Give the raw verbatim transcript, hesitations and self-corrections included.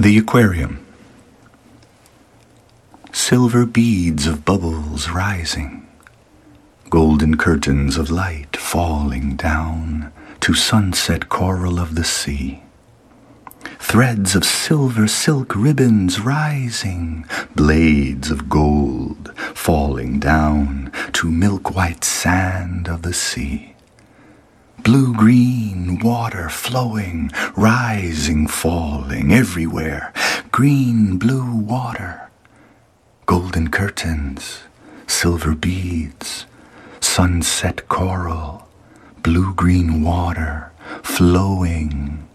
The aquarium. Silver beads of bubbles rising, golden curtains of light falling down to sunset coral of the sea. Threads of silver silk ribbons rising, blades of gold falling down to milk-white sand of the sea. Blue-green water flowing, rising, falling everywhere. Green-blue water, golden curtains, silver beads, sunset coral, blue-green water flowing,